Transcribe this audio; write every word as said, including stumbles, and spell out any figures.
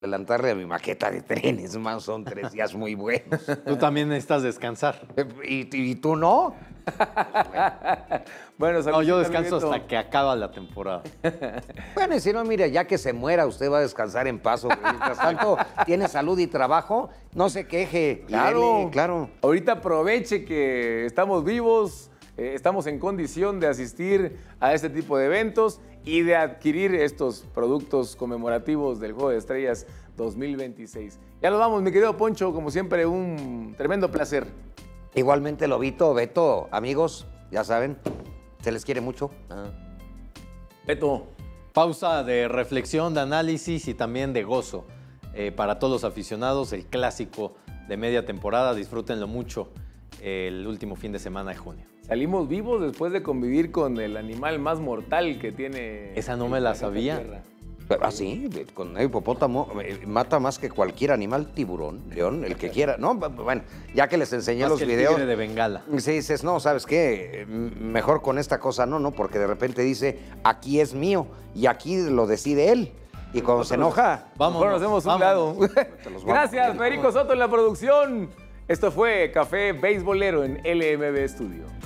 adelantarle a mi maqueta de trenes, más son tres días muy buenos. Tú también necesitas descansar. ¿Y, y tú no? Bueno, no, yo descanso hasta que acaba la temporada. Bueno, y si no, mire, ya que se muera, usted va a descansar en paz. Mientras tanto, tiene salud y trabajo, no se queje. Claro, dele, claro. Ahorita aproveche que estamos vivos, eh, estamos en condición de asistir a este tipo de eventos y de adquirir estos productos conmemorativos del Juego de Estrellas dos mil veintiséis. Ya nos vamos, mi querido Poncho, como siempre, un tremendo placer. Igualmente, Lobito, Beto, amigos, ya saben, se les quiere mucho. Ah. Beto. Pausa de reflexión, de análisis y también de gozo. Eh, para todos los aficionados, el clásico de media temporada, disfrútenlo mucho el último fin de semana de junio. Salimos vivos después de convivir con el animal más mortal que tiene... Esa no me la sabía. Ah, sí, con el hipopótamo mata más que cualquier animal, tiburón, león, el que quiera. No, bueno, ya que les enseñé más los que el videos. tigre de Bengala. Sí, dices, no, ¿sabes qué? Mejor con esta cosa no, no, porque de repente dice, aquí es mío y aquí lo decide él. Y cuando se enoja, vamos, nos hacemos un lado. Gracias, Federico Soto en la producción. Esto fue Café Beisbolero en L M B Studio.